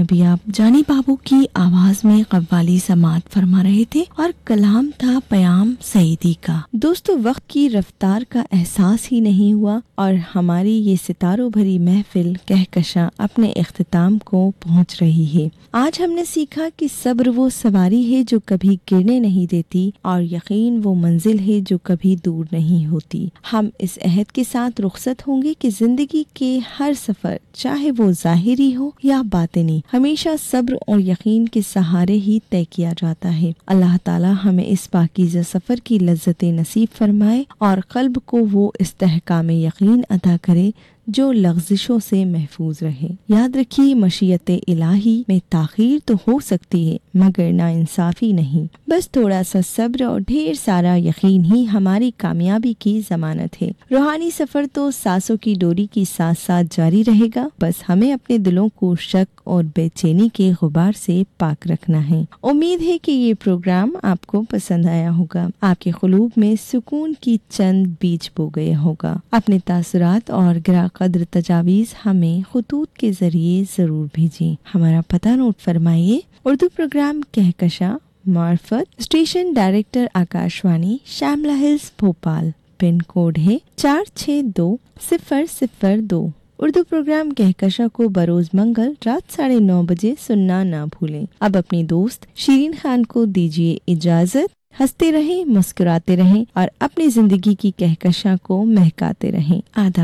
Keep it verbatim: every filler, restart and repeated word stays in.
ابھی آپ جانی بابو کی آواز میں قوالی سماعت فرما رہے تھے اور کلام تھا پیام سعیدی کا۔ دوستو، وقت کی رفتار کا احساس ہی نہیں ہوا اور ہماری یہ ستاروں بھری محفل کہکشاں اپنے اختتام کو پہنچ رہی ہے۔ آج ہم نے سیکھا کہ صبر وہ سواری ہے جو کبھی گرنے نہیں دیتی اور یقین وہ منزل ہے جو کبھی دور نہیں ہوتی۔ ہم اس عہد کے ساتھ رخصت ہوں گے کہ زندگی کے ہر سفر، چاہے وہ ظاہری ہو یا باطنی، ہمیشہ صبر اور یقین کے سہارے ہی طے کیا جاتا ہے۔ اللہ تعالی ہمیں اس پاکیزہ سفر کی لذتیں نصیب فرمائے اور قلب کو وہ استحکام یقین عطا کرے جو لغزشوں سے محفوظ رہے۔ یاد رکھیے، مشیت الہی میں تاخیر تو ہو سکتی ہے مگر نا انصافی نہیں۔ بس تھوڑا سا صبر اور ڈھیر سارا یقین ہی ہماری کامیابی کی ضمانت ہے۔ روحانی سفر تو سانسوں کی ڈوری کی ساتھ ساتھ جاری رہے گا، بس ہمیں اپنے دلوں کو شک اور بے چینی کے غبار سے پاک رکھنا ہے۔ امید ہے کہ یہ پروگرام آپ کو پسند آیا ہوگا، آپ کے قلوب میں سکون کی چند بیج بو گیا ہوگا۔ اپنے تاثرات اور گرا قدر تجاویز ہمیں خطوط کے ذریعے ضرور بھیجیں۔ ہمارا پتہ نوٹ فرمائیے: اردو پروگرام کہکشاں معرفت، اسٹیشن ڈائریکٹر آکاشوانی، شاملہ ہلز، بھوپال۔ پن کوڈ ہے چار چھ دو صفر صفر دو۔ اردو پروگرام کہکشاں کو بروز منگل رات ساڑھے نو بجے سننا نہ بھولیں۔ اب اپنی دوست شیرین خان کو دیجیے اجازت۔ ہنستے رہیں، مسکراتے رہیں اور اپنی زندگی کی کہکشاں کو مہکاتے رہیں۔ آداب۔